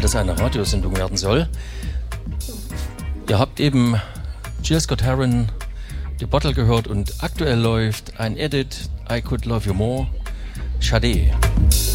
das eine Radiosendung werden soll. Ihr habt eben Jill Scott Heron, The Bottle gehört und aktuell läuft ein Edit, I Could Love You More, Sade.